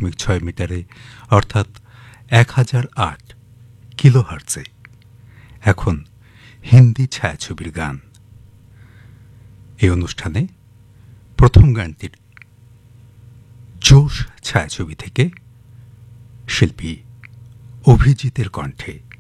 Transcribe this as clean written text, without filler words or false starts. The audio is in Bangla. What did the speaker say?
107.6 মিটারে অর্থাৎ 1008 কিলোহার্টজে। এখন হিন্দি ছায়াছবির গান। এই অনুষ্ঠানে প্রথম গানটির জোশ ছায়াছবি থেকে শিল্পী অভিজিতের কণ্ঠে।